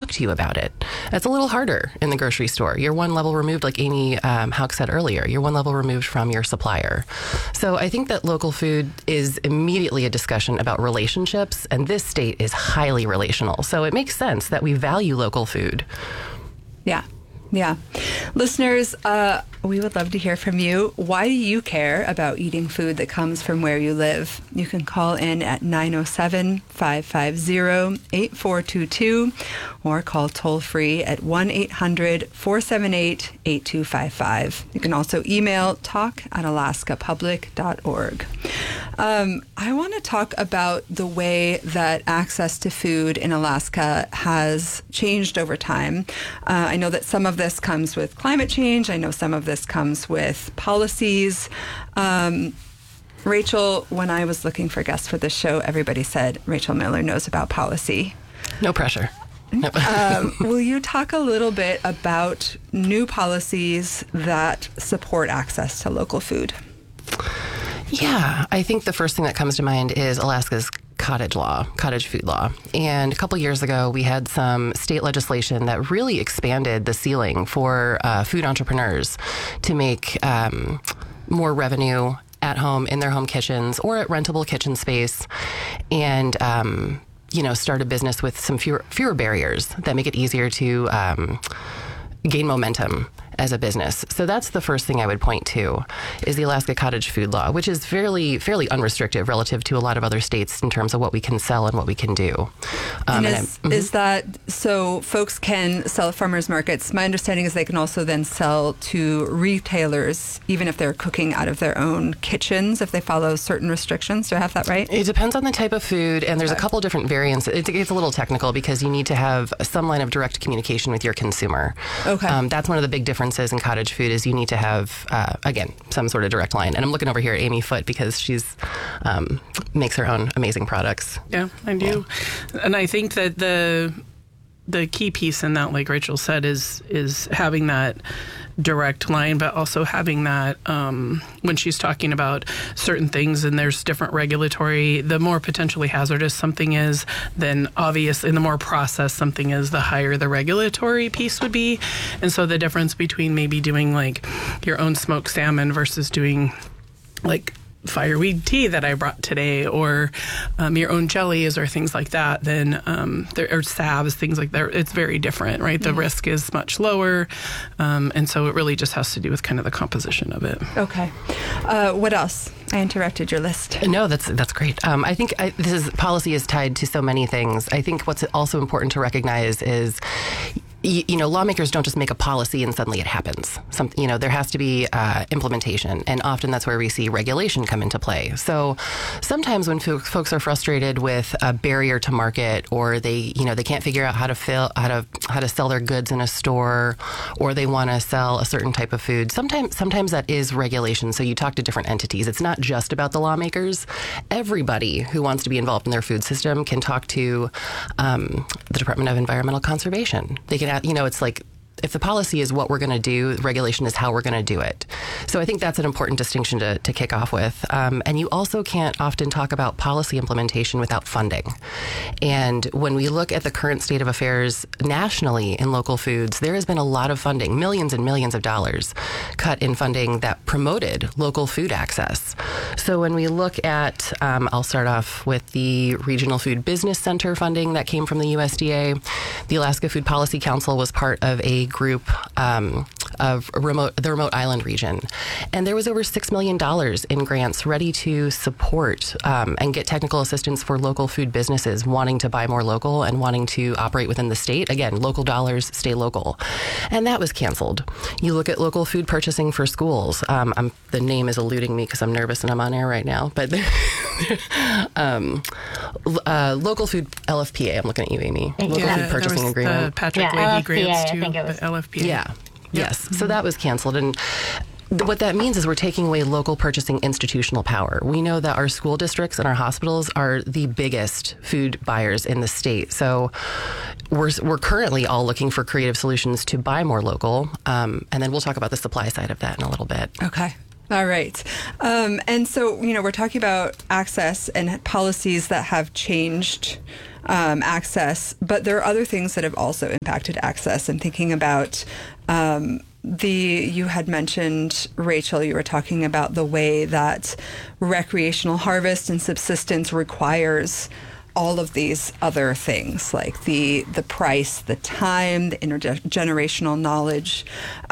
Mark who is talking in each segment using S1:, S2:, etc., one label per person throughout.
S1: to you about it. It's a little harder in the grocery store. You're one level removed, like Amy Hauk said earlier. You're one level removed from your supplier. So I think that local food is immediately a discussion about relationships, and this state is highly relational. So it makes sense that we value local food.
S2: Yeah. Yeah. Listeners, we would love to hear from you. Why do you care about eating food that comes from where you live? You can call in at 907-550-8422 or call toll free at 1-800-478-8255. You can also email talk@alaskapublic.org. I want to talk about the way that access to food in Alaska has changed over time. I know that some of this comes with climate change. I know some of this comes with policies. Rachel, when I was looking for guests for this show, everybody said Rachel Miller knows about policy.
S1: No pressure.
S2: Will you talk a little bit about new policies that support access to local food?
S1: Yeah, I think the first thing that comes to mind is Alaska's cottage food law. And a couple years ago, we had some state legislation that really expanded the ceiling for food entrepreneurs to make more revenue at home in their home kitchens or at rentable kitchen space, and start a business with some fewer barriers that make it easier to gain momentum as a business. So that's the first thing I would point to, is the Alaska Cottage Food Law, which is fairly unrestrictive relative to a lot of other states in terms of what we can sell and what we can do.
S2: Is that so folks can sell at farmers markets? My understanding is they can also then sell to retailers, even if they're cooking out of their own kitchens, if they follow certain restrictions. Do I have that right?
S1: It depends on the type of food, and there's a couple different variants. It gets a little technical because you need to have some line of direct communication with your consumer.
S2: Okay.
S1: That's one of the big differences in cottage food, is you need to have, again, some sort of direct line. And I'm looking over here at Amy Foote because she's makes her own amazing products.
S3: Yeah, I do. Yeah. And I think that the key piece in that, like Rachel said, is having that direct line, but also having that when she's talking about certain things and there's different regulatory, the more potentially hazardous something is, then obviously the more processed something is, the higher the regulatory piece would be. And so the difference between maybe doing like your own smoked salmon versus doing like fireweed tea that I brought today, or your own jellies or things like that, then there are salves, things like that. It's very different, right? The risk is much lower. And so it really just has to do with kind of the composition of it.
S2: Okay. What else? I interrupted your list.
S1: No, that's great. I think policy is tied to so many things. I think what's also important to recognize is, lawmakers don't just make a policy and suddenly it happens. There has to be implementation, and often that's where we see regulation come into play. So sometimes when folks are frustrated with a barrier to market, or they can't figure out how to sell their goods in a store, or they want to sell a certain type of food, sometimes that is regulation. So you talk to different entities. It's not just about the lawmakers. Everybody who wants to be involved in their food system can talk to the Department of Environmental Conservation. They can, it's like, if the policy is what we're going to do, regulation is how we're going to do it. So I think that's an important distinction to kick off with. And you also can't often talk about policy implementation without funding. And when we look at the current state of affairs nationally in local foods, there has been a lot of funding, millions and millions of dollars cut in funding that promoted local food access. So when we look at, I'll start off with the Regional Food Business Center funding that came from the USDA. The Alaska Food Policy Council was part of a group of the remote island region. And there was over $6 million in grants ready to support and get technical assistance for local food businesses wanting to buy more local and wanting to operate within the state. Again, local dollars stay local. And that was canceled. You look at local food purchasing for schools. The name is eluding me because I'm nervous and I'm on air right now. But local food LFPA, I'm looking at you, Amy. Local food purchasing agreement.
S3: Patrick Leahy grants too. LFPA.
S1: Yeah. Yes. So that was canceled. And what that means is we're taking away local purchasing institutional power. We know that our school districts and our hospitals are the biggest food buyers in the state. So we're currently all looking for creative solutions to buy more local. And then we'll talk about the supply side of that in a little bit.
S2: Okay. All right. And so, we're talking about access and policies that have changed access, but there are other things that have also impacted access. I'm thinking about you had mentioned, Rachel, you were talking about the way that recreational harvest and subsistence requires all of these other things, like the price, the time, the intergenerational knowledge.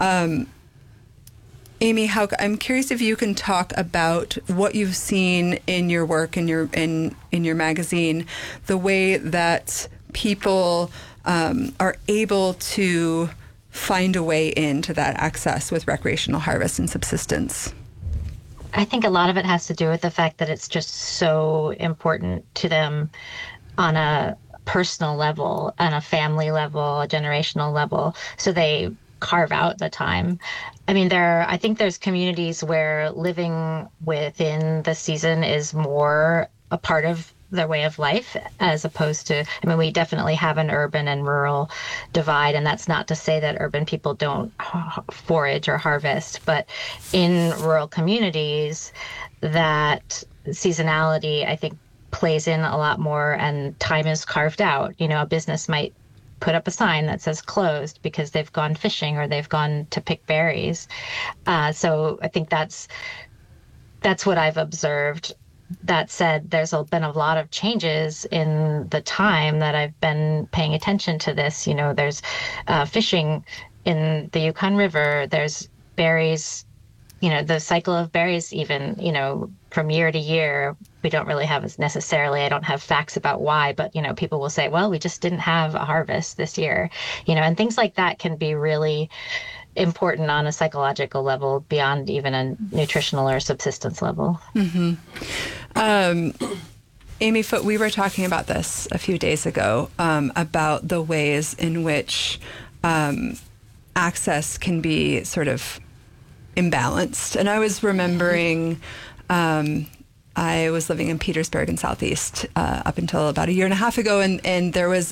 S2: Amy, I'm curious if you can talk about what you've seen in your work in your magazine, the way that people are able to find a way into that access with recreational harvest and subsistence.
S4: I think a lot of it has to do with the fact that it's just so important to them on a personal level, on a family level, a generational level. So they carve out the time. I mean, I think there's communities where living within the season is more a part of their way of life, as opposed to, we definitely have an urban and rural divide, and that's not to say that urban people don't forage or harvest, but in rural communities, that seasonality, I think, plays in a lot more, and time is carved out. A business might put up a sign that says closed because they've gone fishing or they've gone to pick berries. So I think that's what I've observed. That said, there's been a lot of changes in the time that I've been paying attention to this. There's fishing in the Yukon River. There's berries, the cycle of berries even, from year to year. We don't really have I don't have facts about why, but, people will say, well, we just didn't have a harvest this year, and things like that can be really important on a psychological level beyond even a nutritional or subsistence level.
S2: Mm-hmm. Amy Foote, we were talking about this a few days ago, about the ways in which access can be sort of imbalanced. And I was remembering I was living in Petersburg in Southeast up until about a year and a half ago, and there was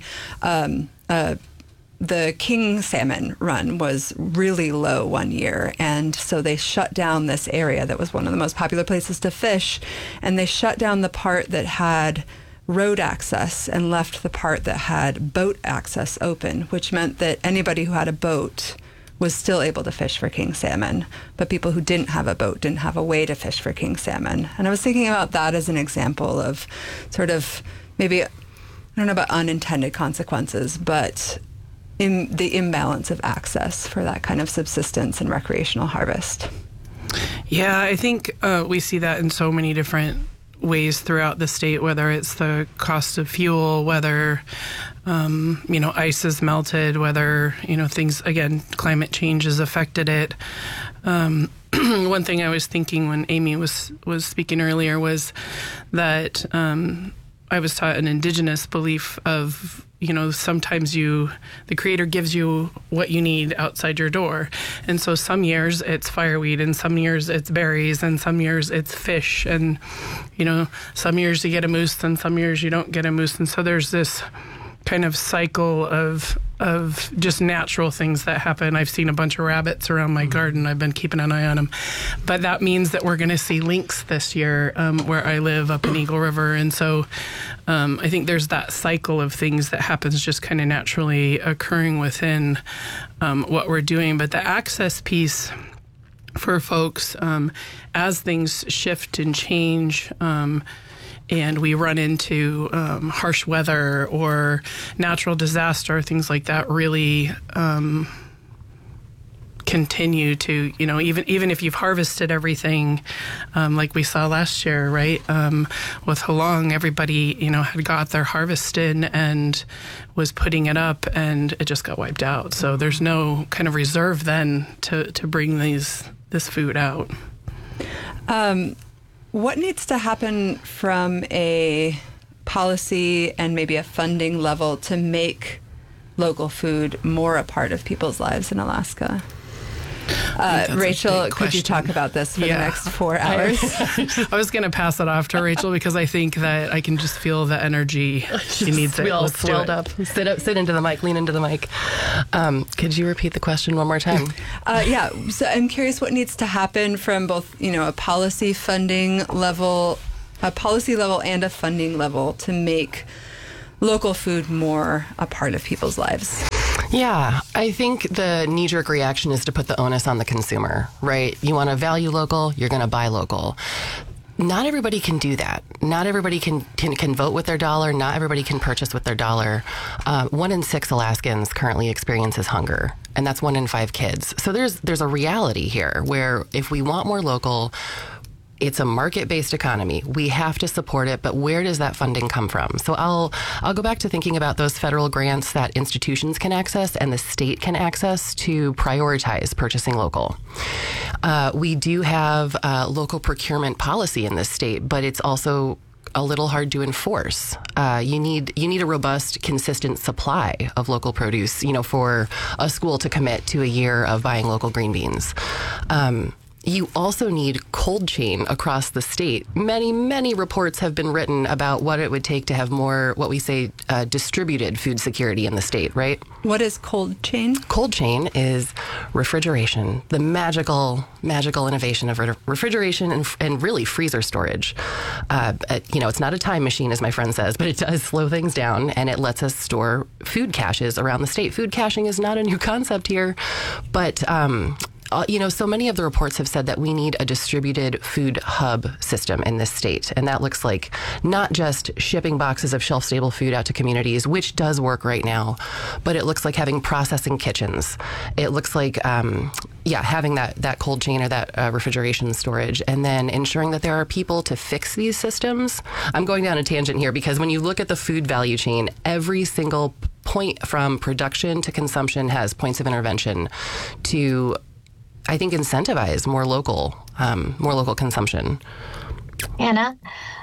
S2: the king salmon run was really low one year, and so they shut down this area that was one of the most popular places to fish, and they shut down the part that had road access and left the part that had boat access open, which meant that anybody who had a boat was still able to fish for king salmon, but people who didn't have a boat didn't have a way to fish for king salmon. And I was thinking about that as an example of sort of maybe, I don't know about unintended consequences, but in the imbalance of access for that kind of subsistence and recreational harvest.
S3: Yeah, I think we see that in so many different ways throughout the state, whether it's the cost of fuel, whether ice is melted, whether things, again, climate change has affected it. One thing I was thinking when Amy was speaking earlier was that I was taught an indigenous belief of sometimes the creator gives you what you need outside your door. And so some years it's fireweed, and some years it's berries, and some years it's fish. And, some years you get a moose, and some years you don't get a moose. And so there's this kind of cycle of just natural things that happen. I've seen a bunch of rabbits around my garden. I've been keeping an eye on them. But that means that we're going to see lynx this year where I live up in Eagle River. And so I think there's that cycle of things that happens just kind of naturally occurring within what we're doing. But the access piece for folks, as things shift and change, and we run into harsh weather or natural disaster, things like that really continue to, even if you've harvested everything, like we saw last year, right? With Halong, everybody, had got their harvest in and was putting it up, and it just got wiped out. So there's no kind of reserve then to bring this food out.
S2: What needs to happen from a policy and maybe a funding level to make local food more a part of people's lives in Alaska? Rachel, could you talk about this for the next 4 hours?
S3: I was going to pass it off to Rachel because I think that I can just feel the energy. She needs it.
S1: We all swelled up. Sit into the mic, lean into the mic. Could you repeat the question one more time?
S2: So I'm curious what needs to happen from both, a policy level and a funding level to make local food more a part of people's lives.
S1: Yeah, I think the knee-jerk reaction is to put the onus on the consumer, right? You want to value local, you're going to buy local. Not everybody can do that. Not everybody can vote with their dollar. Not everybody can purchase with their dollar. 1 in 6 Alaskans currently experiences hunger, and that's 1 in 5 kids. So there's a reality here where if we want more local, it's a market-based economy. We have to support it, but where does that funding come from? So I'll go back to thinking about those federal grants that institutions can access and the state can access to prioritize purchasing local. We do have local procurement policy in this state, but it's also a little hard to enforce. You need a robust, consistent supply of local produce, for a school to commit to a year of buying local green beans. You also need cold chain across the state. Many, many reports have been written about what it would take to have more, what we say, distributed food security in the state, right?
S2: What is cold chain?
S1: Cold chain is refrigeration, the magical innovation of refrigeration and really freezer storage. It's not a time machine, as my friend says, but it does slow things down, and it lets us store food caches around the state. Food caching is not a new concept here, but so many of the reports have said that we need a distributed food hub system in this state. And that looks like not just shipping boxes of shelf-stable food out to communities, which does work right now, but it looks like having processing kitchens. It looks like, having that cold chain or that refrigeration storage, and then ensuring that there are people to fix these systems. I'm going down a tangent here because when you look at the food value chain, every single point from production to consumption has points of intervention to, I think, incentivize more local consumption.
S4: Anna?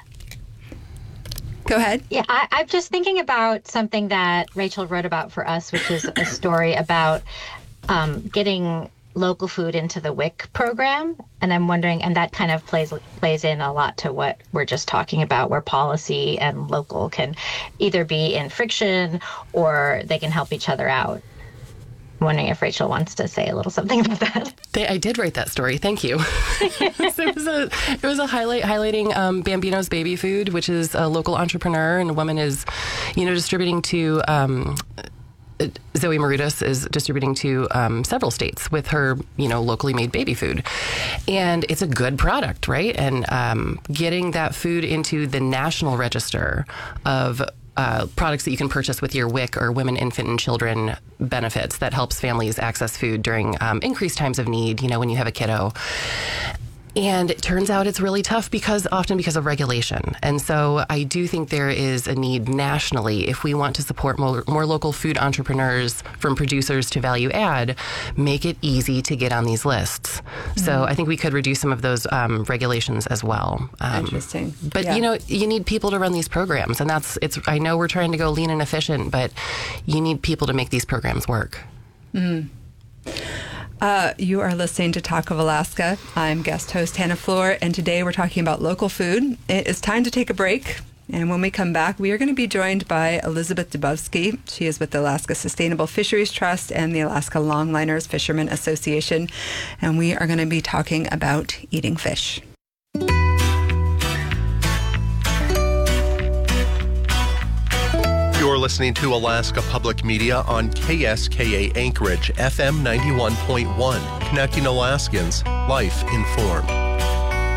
S2: Go ahead.
S4: Yeah, I'm just thinking about something that Rachel wrote about for us, which is a story about getting local food into the WIC program. And I'm wondering, and that kind of plays in a lot to what we're just talking about, where policy and local can either be in friction or they can help each other out. I'm wondering if Rachel wants to say a little something about that.
S1: I did write that story. Thank you. It was a highlighting Bambino's Baby Food, which is a local entrepreneur, and a woman is, distributing to. Zoe Marudas is distributing to several states with her, locally made baby food. And it's a good product, right? And getting that food into the national register of products that you can purchase with your WIC or Women, Infant, and Children benefits that helps families access food during increased times of need, when you have a kiddo. And it turns out it's really tough often because of regulation. And so I do think there is a need nationally, if we want to support more local food entrepreneurs, from producers to value add, make it easy to get on these lists. Mm-hmm. So I think we could reduce some of those regulations as well.
S2: Interesting.
S1: But, you need people to run these programs. And I know we're trying to go lean and efficient, but you need people to make these programs work.
S2: Mm-hmm. You are listening to Talk of Alaska. I'm guest host Hannah Floor, and today we're talking about local food. It is time to take a break, and when we come back, we are going to be joined by Elizabeth Dubovsky. She is with the Alaska Sustainable Fisheries Trust and the Alaska Longliners Fishermen Association, and we are going to be talking about eating fish.
S5: You're listening to Alaska Public Media on KSKA Anchorage, FM 91.1, connecting Alaskans, life informed.